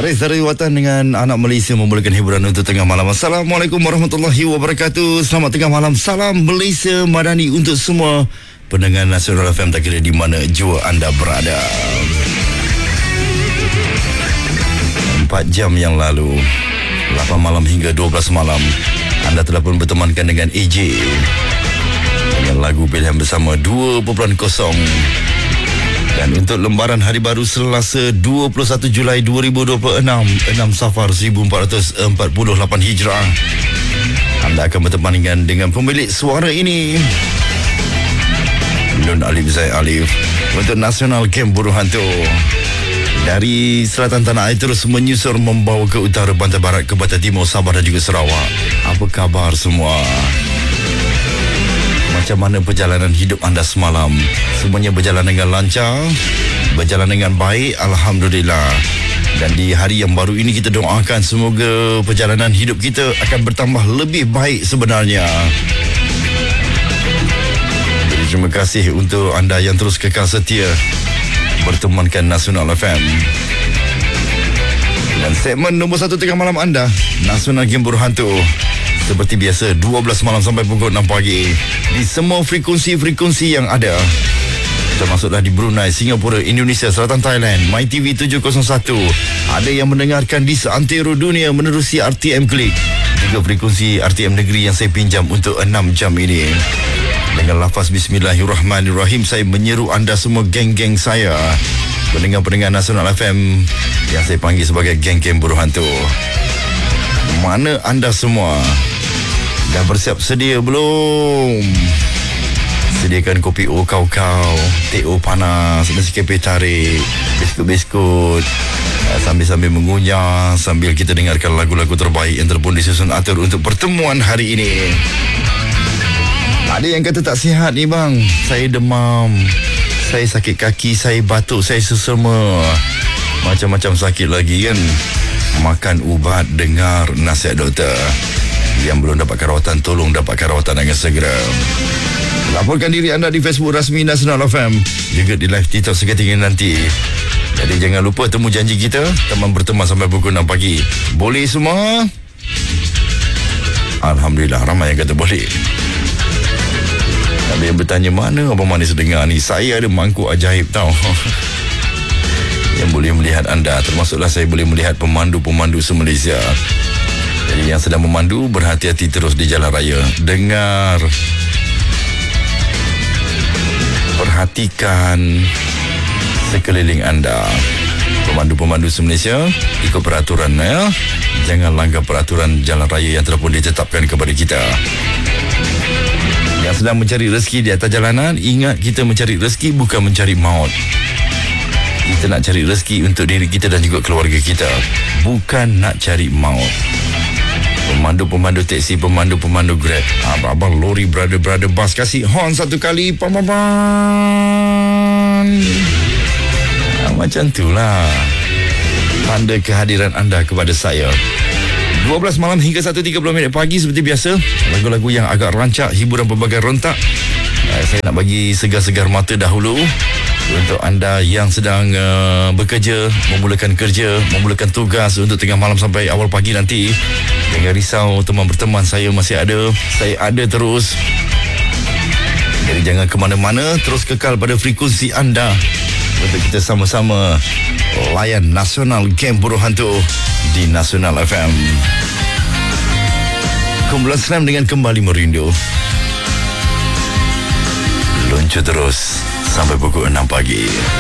Sari Watan dengan anak Malaysia memulakan hiburan untuk tengah malam. Assalamualaikum warahmatullahi wabarakatuh. Selamat tengah malam. Salam Malaysia Madani untuk semua pendengar Nasional FM, tak kira di mana jua anda berada. 4 jam yang lalu, 8 malam hingga 12 malam, anda telah pun bertemankan dengan AJ dengan lagu pilihan bersama 2.0. Dan untuk lembaran hari baru Selasa 21 Julai 2026, 6 Safar 1448 Hijrah, anda akan bertemankan dengan pemilik suara ini, Nun Alif Zaid Alif, untuk Nasional Camp Buruh Hantu. Dari selatan tanah air terus menyusur membawa ke utara, pantai barat, ke pantai timur, Sabah dan juga Sarawak. Apa khabar semua? Macam mana perjalanan hidup anda semalam? Semuanya berjalan dengan lancar, berjalan dengan baik, Alhamdulillah. Dan di hari yang baru ini kita doakan semoga perjalanan hidup kita akan bertambah lebih baik sebenarnya. Jadi terima kasih untuk anda yang terus kekal setia bertemankan Nasional FM. Dan segmen nombor 1 tengah malam anda, Nasional Game Buruh Hantu, seperti biasa 12 malam sampai pukul 6 pagi di semua frekuensi-frekuensi yang ada, termasuklah di Brunei, Singapura, Indonesia, Selatan Thailand, MyTV 701. Ada yang mendengarkan di seantero dunia menerusi RTM Klik, juga frekuensi RTM Negeri yang saya pinjam untuk 6 jam ini. Dengan lafaz Bismillahirrahmanirrahim, saya menyeru anda semua, geng-geng saya, pendengar-pendengar Nasional FM yang saya panggil sebagai geng-geng Buruh Hantu. Mana anda semua? Dah bersiap sedia belum? Sediakan kopi O kau-kau, teh O panas, nasi kepek tarik, biskut-biskut, sambil-sambil mengunyah, sambil kita dengarkan lagu-lagu terbaik yang telah disusun atur untuk pertemuan hari ini. Ada yang kata tak sihat ni bang, saya demam, saya sakit kaki, saya batuk, saya sesama, macam-macam sakit lagi kan. Makan ubat, dengar nasihat doktor. Yang belum dapatkan rawatan, tolong dapatkan rawatan dengan segera. Laporkan diri anda di Facebook rasmi Nasional FM, juga di live TikTok seketika nanti. Jadi jangan lupa temu janji kita, teman berteman sampai pukul 6 pagi. Boleh semua? Alhamdulillah, ramai yang kata boleh. Ada yang bertanya, mana Abang Manis dengar ni? Saya ada mangkuk ajaib tau yang boleh melihat anda, termasuklah saya boleh melihat pemandu-pemandu se-Malaysia. Jadi yang sedang memandu, berhati-hati terus di jalan raya. Dengar, perhatikan sekeliling anda. Pemandu-pemandu se-Malaysia, ikut peraturan ya. Jangan langgar peraturan jalan raya yang telah pun ditetapkan kepada kita. Yang sedang mencari rezeki di atas jalanan, ingat kita mencari rezeki bukan mencari maut. Kita nak cari rezeki untuk diri kita dan juga keluarga kita, bukan nak cari maut. Pemandu-pemandu teksi, pemandu-pemandu Grab, abang-abang lori, brother-brother bus, kasih horn satu kali, macam itulah tanda kehadiran anda kepada saya. 12 malam hingga 1.30 pagi seperti biasa, lagu-lagu yang agak rancak, hiburan berbagai rentak. Saya nak bagi segar-segar mata dahulu untuk anda yang sedang bekerja, memulakan kerja, memulakan tugas untuk tengah malam sampai awal pagi nanti. Jangan risau, teman berteman saya masih ada. Saya ada terus. Jadi jangan ke mana-mana, terus kekal pada frekuensi anda untuk kita sama-sama layan Nasional Camp Buruh Hantu di Nasional FM. Kumpulan senam dengan kembali merindu. Luncur terus sampai pukul 6 pagi.